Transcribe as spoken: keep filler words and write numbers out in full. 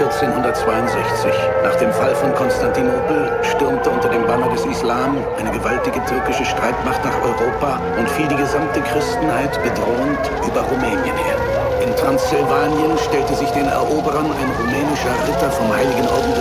vierzehnhundertzweiundsechzig. Nach dem Fall von Konstantinopel stürmte unter dem Banner des Islam eine gewaltige türkische Streitmacht nach Europa und fiel die gesamte Christenheit bedrohend über Rumänien her. In Transsilvanien stellte sich den Eroberern ein rumänischer Ritter vom Heiligen Orden